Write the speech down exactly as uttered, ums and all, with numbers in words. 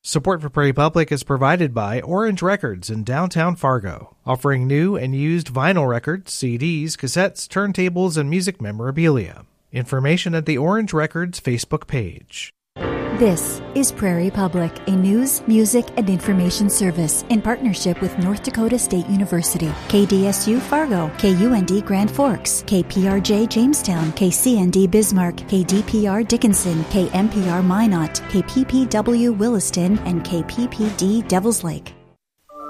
Support for Prairie Public is provided by Orange Records in downtown Fargo, offering new and used vinyl records, C Ds, cassettes, turntables, and music memorabilia. Information at the Orange Records Facebook page. This is Prairie Public, a news, music, and information service in partnership with North Dakota State University, K D S U Fargo, K U N D Grand Forks, K P R J Jamestown, K C N D Bismarck, K D P R Dickinson, K M P R Minot, K P P W Williston, and K P P D Devils Lake.